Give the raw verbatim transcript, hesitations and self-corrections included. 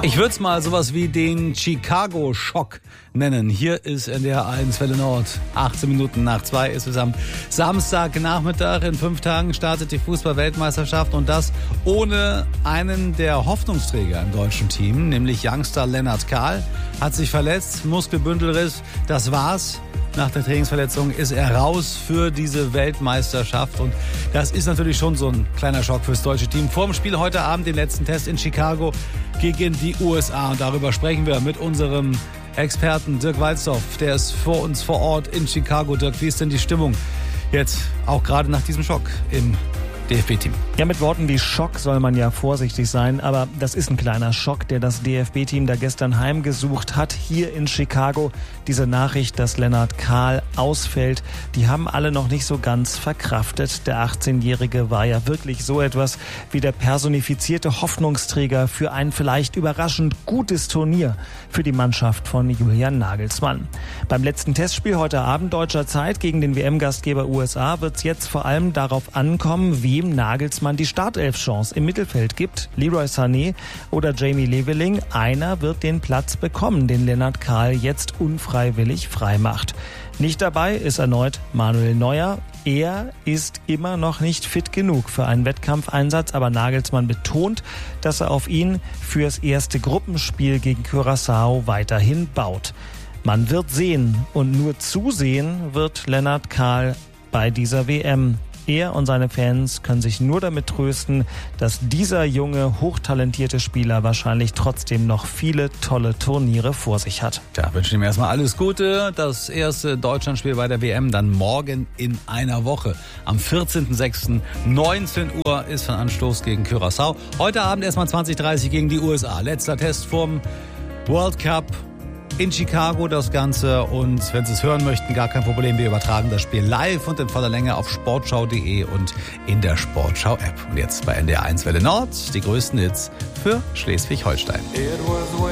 Ich würde es mal sowas wie den Chicago-Schock nennen. Hier ist N D R eins Welle Nord. achtzehn Minuten nach zwei ist es am Samstagnachmittag. In fünf Tagen startet die Fußball-Weltmeisterschaft und das ohne einen der Hoffnungsträger im deutschen Team, nämlich Youngster Lennart Kahl. Hat sich verletzt, Muskelbündelriss, das war's. Nach der Trainingsverletzung ist er raus für diese Weltmeisterschaft und das ist natürlich schon so ein kleiner Schock fürs deutsche Team. Vor dem Spiel heute Abend den letzten Test in Chicago gegen die U S A und darüber sprechen wir mit unserem Experten Dirk Walzdorf. Der ist vor uns vor Ort in Chicago. Dirk, wie ist denn die Stimmung jetzt auch gerade nach diesem Schock im D F B-Team? Ja, mit Worten wie Schock soll man ja vorsichtig sein, aber das ist ein kleiner Schock, der das D F B-Team da gestern heimgesucht hat, hier in Chicago. Diese Nachricht, dass Lennart Kahl ausfällt, die haben alle noch nicht so ganz verkraftet. Der achtzehnjährige war ja wirklich so etwas wie der personifizierte Hoffnungsträger für ein vielleicht überraschend gutes Turnier für die Mannschaft von Julian Nagelsmann. Beim letzten Testspiel heute Abend deutscher Zeit gegen den W M-Gastgeber U S A wird es jetzt vor allem darauf ankommen, wem Nagelsmann die Startelf-Chance im Mittelfeld gibt. Leroy Sané oder Jamie Leveling. Einer wird den Platz bekommen, den Lennart Kahl jetzt unfreiwillig freimacht. Nicht dabei ist erneut Manuel Neuer. Er ist immer noch nicht fit genug für einen Wettkampfeinsatz, aber Nagelsmann betont, dass er auf ihn fürs erste Gruppenspiel gegen Curaçao weiterhin baut. Man wird sehen und nur zusehen wird Lennart Kahl bei dieser W M. Er und seine Fans können sich nur damit trösten, dass dieser junge, hochtalentierte Spieler wahrscheinlich trotzdem noch viele tolle Turniere vor sich hat. Ja, wünschen ihm erstmal alles Gute. Das erste Deutschlandspiel bei der W M dann morgen in einer Woche. Am vierzehnten sechsten neunzehn Uhr ist von Anstoß gegen Curaçao. Heute Abend erstmal zwanzig Uhr dreißig gegen die U S A. Letzter Test vorm World Cup. In Chicago das Ganze und wenn Sie es hören möchten, gar kein Problem, wir übertragen das Spiel live und in voller Länge auf sportschau punkt de und in der Sportschau-App. Und jetzt bei N D R eins Welle Nord die größten Hits für Schleswig-Holstein.